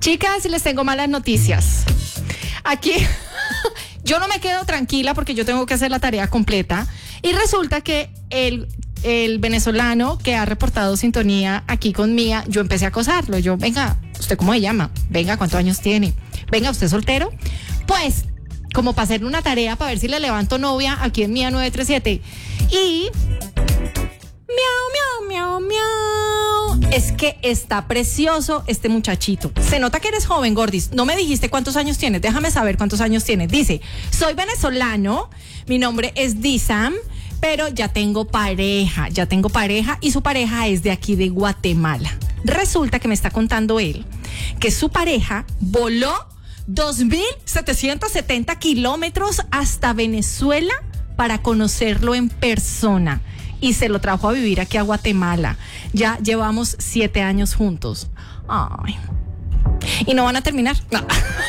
Chicas, les tengo malas noticias. Aquí yo no me quedo tranquila porque yo tengo que hacer la tarea completa. Y resulta que el venezolano que ha reportado sintonía aquí con Mía, yo empecé a acosarlo. Yo, venga, ¿usted cómo se llama? Venga, ¿cuántos años tiene? Venga, ¿usted es soltero? Pues, como para hacerle una tarea para ver si le levanto novia aquí en Mía 937. Y... miau, miau, miau, miau. Es que está precioso este muchachito. Se nota que eres joven, Gordis. No me dijiste cuántos años tienes. Déjame saber cuántos años tienes. Dice, soy venezolano, mi nombre es Disam, pero ya tengo pareja y su pareja es de aquí de Guatemala. Resulta que me está contando él que su pareja voló 2.770 kilómetros hasta Venezuela para conocerlo en persona y se lo trajo a vivir aquí a Guatemala. Ya llevamos 7 años juntos. Ay. ¿Y no van a terminar? No.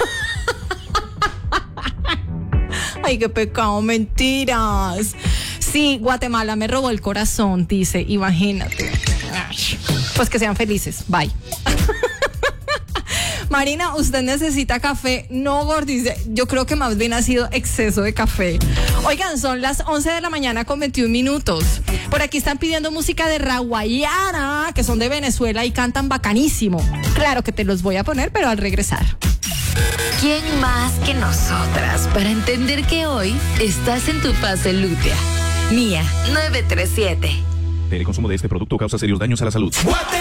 Ay, qué pecado, mentiras. Sí, Guatemala me robó el corazón, dice, imagínate. Ay, pues que sean felices, bye. Marina, ¿usted necesita café? No, Gordis, yo creo que más bien ha sido exceso de café. Oigan, son las 11 de la mañana con 21 minutos. Por aquí están pidiendo música de Raguayana, que son de Venezuela y cantan bacanísimo. Claro que te los voy a poner, pero al regresar. ¿Quién más que nosotras para entender que hoy estás en tu fase lútea? Mía 937. El consumo de este producto causa serios daños a la salud.